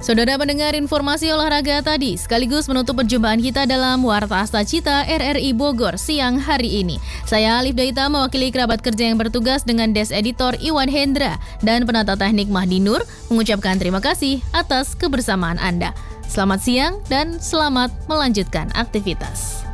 Saudara mendengar informasi olahraga tadi, sekaligus menutup perjumpaan kita dalam Warta Asta Cita RRI Bogor siang hari ini. Saya Alif Daita mewakili kerabat kerja yang bertugas dengan Desk Editor Iwan Hendra dan penata teknik Mahdi Nur mengucapkan terima kasih atas kebersamaan Anda. Selamat siang dan selamat melanjutkan aktivitas.